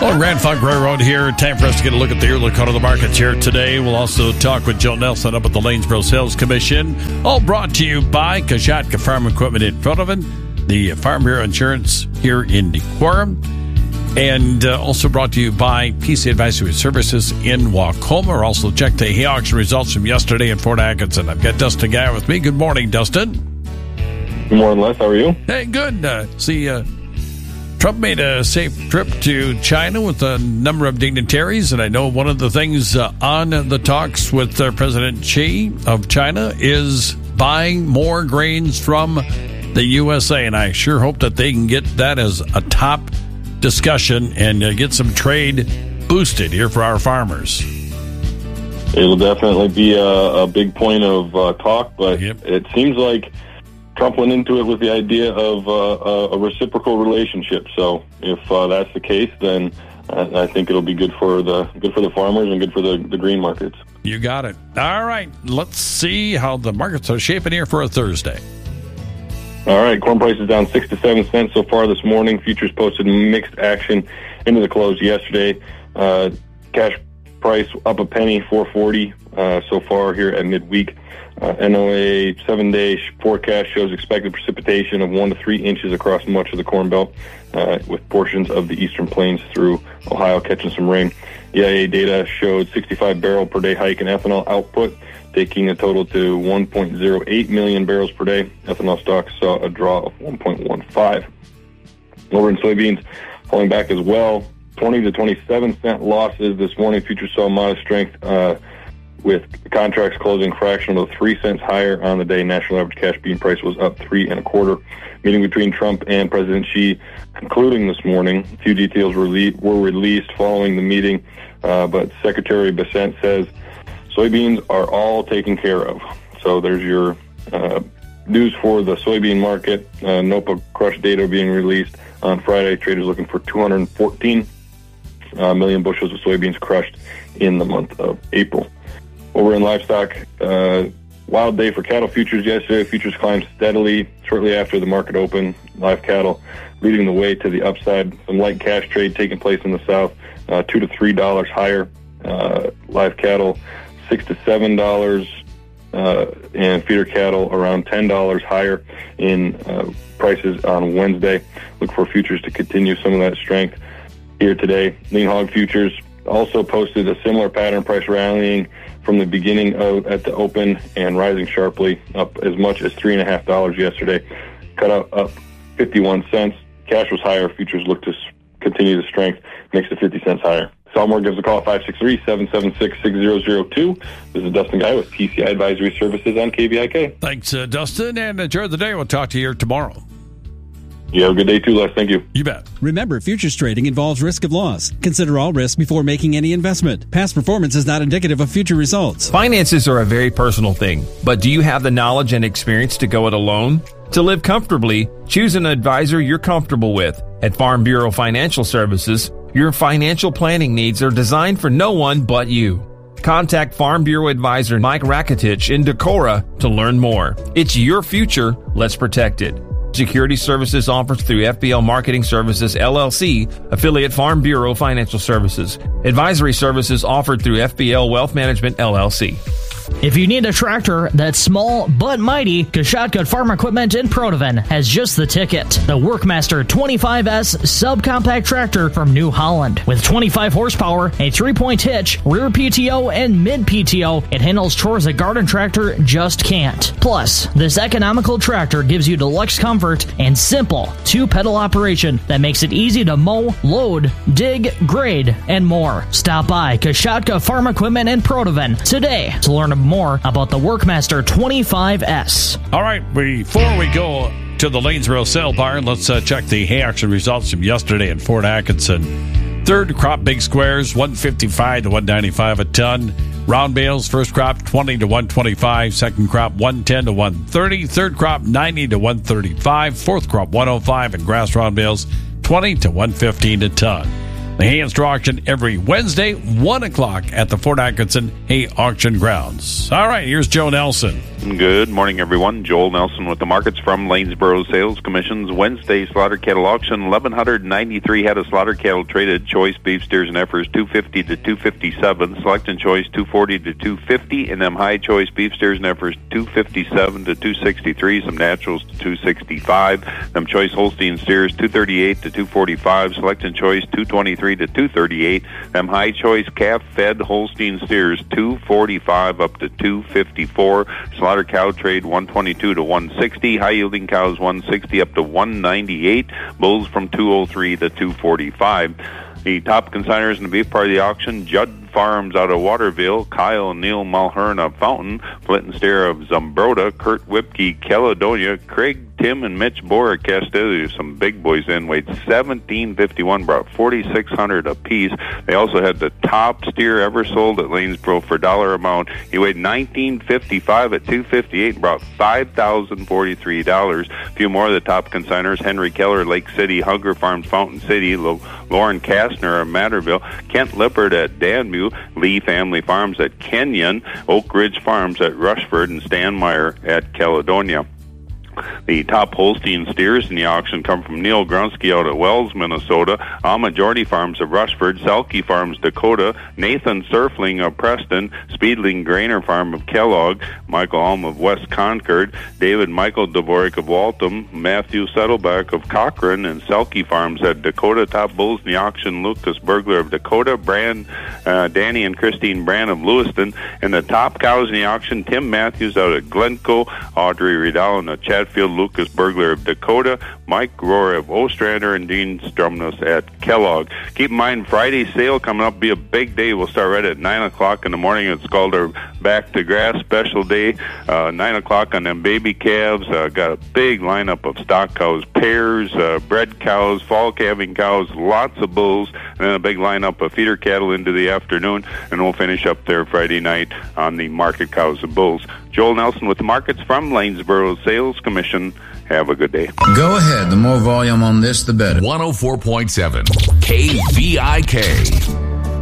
Well, Grand Funk Railroad here. Time for us to get a look at the early cut of the markets here today. We'll also talk with Joe Nelson up at the Lanesboro Sales Commission. All brought to you by Kashatka Farm Equipment in Pronoven, the Farm Bureau Insurance here in Decorah, and also brought to you by PC Advisory Services in Wacoma. We'll also check the hay auction results from yesterday in Fort Atkinson. I've got Dustin Guy with me. Good morning, Dustin. Good morning, Les. How are you? Hey, good. Trump made a safe trip to China with a number of dignitaries, and I know one of the things on the talks with President Xi of China is buying more grains from the USA, and I sure hope that they can get that as a top discussion and get some trade boosted here for our farmers. It'll definitely be a big point of talk, but It seems like Trump went into it with the idea of a reciprocal relationship. So if that's the case, then I think it'll be good for the farmers and good for the green markets. You got it. All right, let's see how the markets are shaping here for a Thursday. All right, corn prices down 6 to 7 cents so far this morning. Futures posted mixed action into the close yesterday. Cash price up a penny, 4.40 so far here at midweek. NOAA 7-day forecast shows expected precipitation of 1 to 3 inches across much of the Corn Belt, with portions of the eastern plains through Ohio catching some rain. EIA data showed 65 barrel per day hike in ethanol output, taking a total to 1.08 million barrels per day. Ethanol stocks saw a draw of 1.15. Over in soybeans, falling back as well. 20 to 27 cent losses this morning. Futures saw modest strength, with contracts closing fractional of 3 cents higher on the day. National average cash bean price was up 3 1/4. Meeting between Trump and President Xi concluding this morning. A few details were released following the meeting, but Secretary Bessent says soybeans are all taken care of. So there's your news for the soybean market. NOPA crush data being released on Friday. Traders looking for 214 million bushels of soybeans crushed in the month of April. Over in livestock, wild day for cattle futures yesterday. Futures climbed steadily shortly after the market opened. Live cattle leading the way to the upside. Some light cash trade taking place in the south, $2 to $3 higher. Live cattle $6 to $7, and feeder cattle around $10 higher in prices on Wednesday. Look for futures to continue some of that strength here today. Lean hog futures also posted a similar pattern, price rallying from the beginning at the open and rising sharply, up as much as $3.50 yesterday. Cut out up 51 cents. Cash was higher. Futures look to continue the strength, makes it 50 cents higher. Salmore gives a call at 563-776-6002. This is Dustin Guy with PCI Advisory Services on KVIK. Thanks, Dustin, and enjoy the day. We'll talk to you tomorrow. You have a good day too, Les. Thank you. You bet. Remember, futures trading involves risk of loss. Consider all risk before making any investment. Past performance is not indicative of future results. Finances are a very personal thing, but do you have the knowledge and experience to go it alone? To live comfortably, choose an advisor you're comfortable with. At Farm Bureau Financial Services, your financial planning needs are designed for no one but you. Contact Farm Bureau Advisor Mike Rakitich in Decorah to learn more. It's your future. Let's protect it. Security services offered through FBL Marketing Services, LLC, affiliate Farm Bureau Financial Services. Advisory services offered through FBL Wealth Management, LLC. If you need a tractor that's small but mighty, Kashatka Farm Equipment in Pronoven has just the ticket. The Workmaster 25S subcompact tractor from New Holland. With 25 horsepower, a 3-point hitch, rear PTO, and mid PTO, it handles chores a garden tractor just can't. Plus, this economical tractor gives you deluxe comfort and simple 2-pedal operation that makes it easy to mow, load, dig, grade, and more. Stop by Kashatka Farm Equipment in Pronoven today to learn more about the Workmaster 25S. All right, before we go to the Lanesboro sale barn, let's check the hay auction results from yesterday in Fort Atkinson. Third crop big squares, 155 to 195 a ton. Round bales, first crop 20 to 125, second crop 110 to 130, third crop 90 to 135, fourth crop 105, and grass round bales 20 to 115 a ton. The hay and straw auction every Wednesday, 1 o'clock at the Fort Atkinson Hay Auction Grounds. All right, here's Joe Nelson. Good morning, everyone. Joel Nelson with the markets from Lanesboro Sales Commission's Wednesday slaughter cattle auction. 1,193 head of slaughter cattle traded. Choice beef steers and heifers 250 to 257. Select and choice 240 to 250. And them high choice beef steers and heifers 257 to 263. Some naturals to 265. Them choice Holstein steers 238 to 245. Select and choice 223 to 238. Them high choice calf fed Holstein steers 245 up to 254. Slaughter cow trade 122 to 160. High yielding cows 160 up to 198. Bulls from 203 to 245. The top consigners in the beef part of the auction: Judd Farms out of Waterville, Kyle and Neil Mulhern of Fountain, Flint and Stair of Zumbrota, Kurt Whipke, Caledonia, Craig, Tim, and Mitch Boer at Castelli. Some big boys in, weighed 1751, brought 4,600 apiece. They also had the top steer ever sold at Lanesboro for dollar amount. He weighed 1955 at 258 and brought $5,043. A few more of the top consigners: Henry Keller, Lake City, Hunger Farms, Fountain City, Lauren Kastner of Matterville, Kent Lippert at Danview, Lee Family Farms at Kenyon, Oak Ridge Farms at Rushford, and Stan Meyer at Caledonia. The top Holstein steers in the auction come from Neil Grunsky out of Wells, Minnesota, Majority Farms of Rushford, Selke Farms, Dakota, Nathan Surfling of Preston, Speedling Grainer Farm of Kellogg, Michael Alm of West Concord, David Michael Dvorak of Waltham, Matthew Settleback of Cochrane, and Selke Farms at Dakota. Top bulls in the auction: Lucas Bergler of Dakota, Danny and Christine Brand of Lewiston. And the top cows in the auction: Tim Matthews out of Glencoe, Audrey Riedel of Chatfield, Lucas Bergler of Dakota, Mike Rohr of Ostrander, and Dean Strumnus at Kellogg. Keep in mind, Friday's sale coming up be a big day. We'll start right at 9 o'clock in the morning. It's called our Back to Grass special day. 9 o'clock on them baby calves. Got a big lineup of stock cows, pairs, bred cows, fall calving cows, lots of bulls, and then a big lineup of feeder cattle into the afternoon. And we'll finish up there Friday night on the market cows and bulls. Joel Nelson with the markets from Lanesboro Sales Commission. Have a good day. Go ahead. The more volume on this, the better. 104.7 KVIK.